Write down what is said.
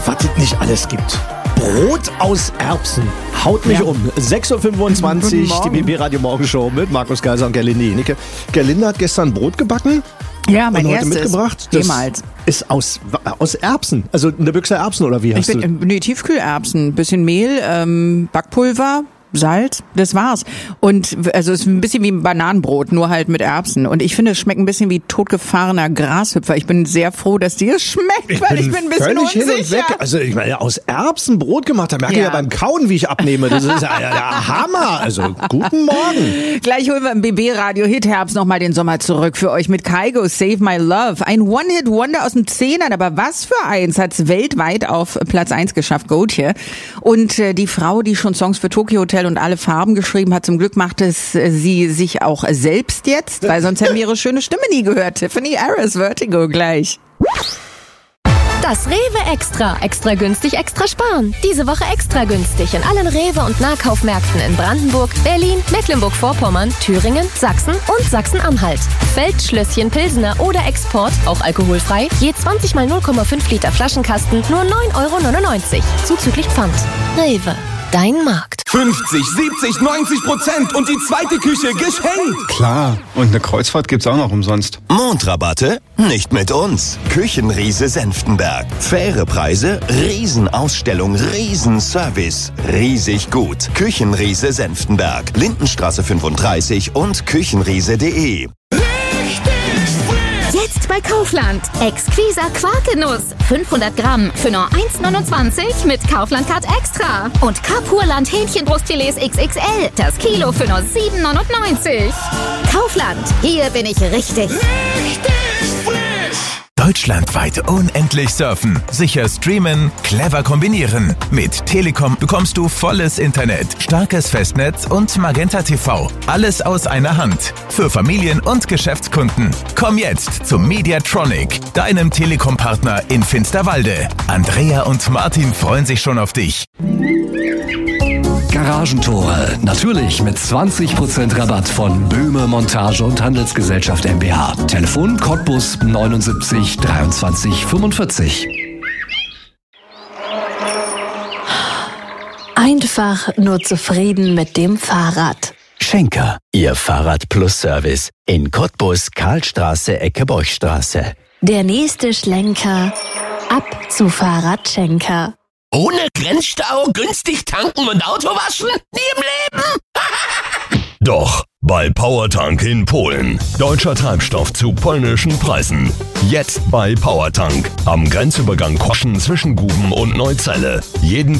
was es nicht alles gibt. Brot aus Erbsen. Haut mich um. 6.25 Uhr, die BB Radio Morgenshow mit Markus Kaiser und Gerlinde Jenecke. Gerlinde hat gestern Brot gebacken. Ja, mein und heute erstes. mitgebracht. Das Jemals. ist aus Erbsen. Also eine Büchse Erbsen oder wie hast du? Nee, Tiefkühlerbsen. Bisschen Mehl, Backpulver. Salz, das war's. Und also es ist ein bisschen wie ein Bananenbrot, nur halt mit Erbsen. Und ich finde, es schmeckt ein bisschen wie totgefahrener Grashüpfer. Ich bin sehr froh, dass dir es schmeckt, weil ich bin ein bisschen völlig unsicher. hin und weg. Also ich meine, aus Erbsen Brot gemacht, da merke ich ja beim Kauen, wie ich abnehme. Das ist ja der Hammer. Also guten Morgen. Gleich holen wir im BB-Radio Hit-Herbst nochmal den Sommer zurück für euch mit Kygo, Save My Love. Ein One-Hit-Wonder aus dem Zehnern, aber was für eins hat's weltweit auf Platz 1 geschafft, Gotye. Und die Frau, die schon Songs für Tokyo Hotel und alle Farben geschrieben hat, zum Glück macht es sie sich auch selbst jetzt, weil sonst hätten wir ihre schöne Stimme nie gehört. Tiffany Harris, Vertigo, gleich. Das Rewe Extra. Extra günstig, extra sparen. Diese Woche extra günstig in allen Rewe- und Nahkaufmärkten in Brandenburg, Berlin, Mecklenburg-Vorpommern, Thüringen, Sachsen und Sachsen-Anhalt. Feldschlösschen, Pilsener oder Export, auch alkoholfrei, je 20 mal 0,5 Liter Flaschenkasten, nur 9,99 € zuzüglich Pfand. Rewe, dein Markt. 50, 70, 90% und die zweite Küche geschenkt. Klar, und eine Kreuzfahrt gibt's auch noch umsonst. Mondrabatte? Nicht mit uns. Küchenriese Senftenberg. Faire Preise, Riesenausstellung, Riesenservice. Riesig gut. Küchenriese Senftenberg. Lindenstraße 35 und küchenriese.de. Jetzt bei Kaufland. Exquisa Quarkenuss. 500 Gramm für nur 1,29 mit Kaufland-Card Extra. Und Kapurland Hähnchenbrustfilets XXL. Das Kilo für nur 7,99. Kaufland. Hier bin ich richtig. Deutschlandweit unendlich surfen, sicher streamen, clever kombinieren. Mit Telekom bekommst du volles Internet, starkes Festnetz und Magenta TV. Alles aus einer Hand. Für Familien und Geschäftskunden. Komm jetzt zum Mediatronic, deinem Telekom-Partner in Finsterwalde. Andrea und Martin freuen sich schon auf dich. Garagentore, natürlich mit 20% Rabatt von Böhme Montage und Handelsgesellschaft mbH. Telefon Cottbus 79 23 45. Einfach nur zufrieden mit dem Fahrrad. Schenker, Ihr Fahrrad-Plus-Service in Cottbus, Karlstraße, Ecke Borchstraße. Der nächste Schlenker ab zu Fahrradschenker. Ohne Grenzstau, günstig tanken und Auto waschen? Nie im Leben! Doch, bei PowerTank in Polen. Deutscher Treibstoff zu polnischen Preisen. Jetzt bei PowerTank. Am Grenzübergang Koschen zwischen Guben und Neuzelle. Jeden